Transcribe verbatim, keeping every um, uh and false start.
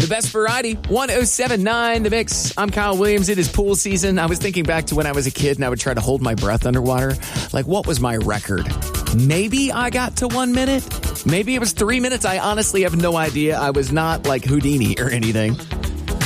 best variety, one oh seven point nine The Mix. I'm Kyle Williams. It is pool season. I was thinking back to when I was a kid and I would try to hold my breath underwater. Like, what was my record? Maybe I got to one minute. Maybe it was three minutes. I honestly have no idea. I was not like Houdini or anything.